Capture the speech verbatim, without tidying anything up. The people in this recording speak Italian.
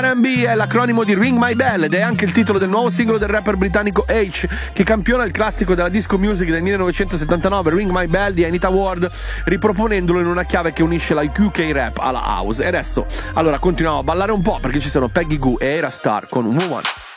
R and B è l'acronimo di Ring My Bell ed è anche il titolo del nuovo singolo del rapper britannico H, che campiona il classico della disco music del millenovecentosettantanove, Ring My Bell di Anita Ward, riproponendolo in una chiave che unisce la U K rap alla house. E adesso, allora, continuiamo a ballare un po' perché ci sono Peggy Gou e Era Star con Woman.